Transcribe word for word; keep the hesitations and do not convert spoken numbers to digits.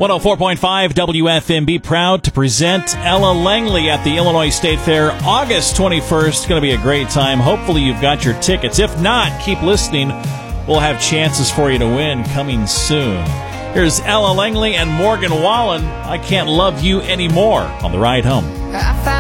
one oh four point five W F M B, proud to present Ella Langley at the Illinois State Fair August twenty-first. It's going to be a great time. Hopefully you've got your tickets. If not, keep listening. We'll have chances for you to win coming soon. Here's Ella Langley and Morgan Wallen. I Can't Love You Anymore on the ride home. I found